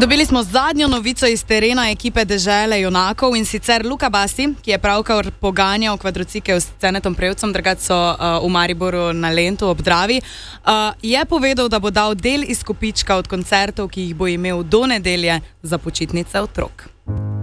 Dobili smo zadnjo novico iz terena ekipe Dežele junakov, in sicer Luka Basti, ki je pravkar poganjal kvadrocikel s Cenetom Prevcem, drugače so v Mariboru na Lentu ob Dravi, je povedal, da bo dal del izkupička od koncertov, ki jih bo imel do nedelje za počitnice otrok.